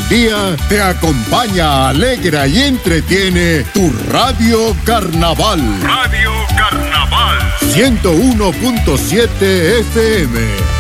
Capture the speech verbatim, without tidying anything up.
del día te acompaña, alegra y entretiene tu Radio Carnaval. Radio Carnaval. ciento uno punto siete F M.